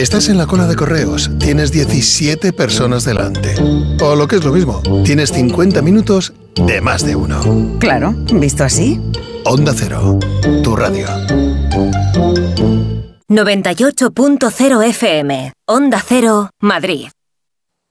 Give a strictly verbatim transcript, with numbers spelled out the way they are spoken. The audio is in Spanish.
Estás en la cola de correos, tienes diecisiete personas delante. O lo que es lo mismo, tienes cincuenta minutos de más de uno. Claro, visto así. Onda Cero, tu radio. noventa y ocho punto cero F M, Onda Cero, Madrid.